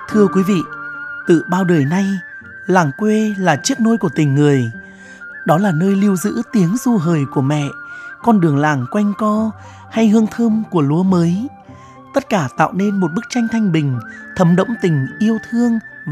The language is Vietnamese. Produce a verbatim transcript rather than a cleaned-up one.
Thưa quý vị, từ bao đời nay, làng quê là chiếc nôi của tình người. Đó là nơi lưu giữ tiếng ru hời của mẹ, con đường làng quanh co hay hương thơm của lúa mới. Tất cả tạo nên một bức tranh thanh bình, thấm đẫm tình yêu thương